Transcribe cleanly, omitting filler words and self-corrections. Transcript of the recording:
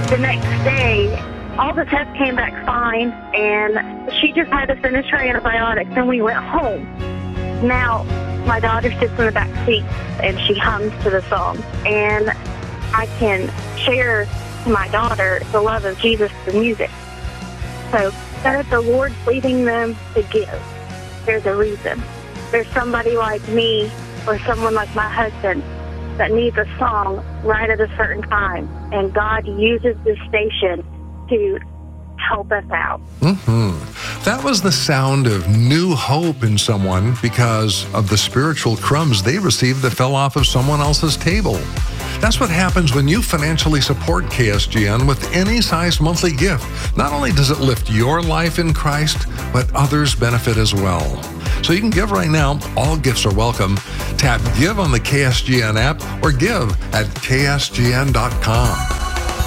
The next day, all the tests came back fine, and she just had to finish her antibiotics, and we went home. Now, my daughter sits in the back seat, and she hums to the song, and I can share to my daughter the love of Jesus through music. So that if the Lord's leading them to give, there's a reason. There's somebody like me or someone like my husband that needs a song right at a certain time, and God uses this station to help us out. That was the sound of new hope in someone because of the spiritual crumbs they received that fell off of someone else's table. That's what happens when you financially support KSGN with any size monthly gift. Not only does it lift your life in Christ, but others benefit as well. So you can give right now. All gifts are welcome. Tap Give on the KSGN app or give at ksgn.com.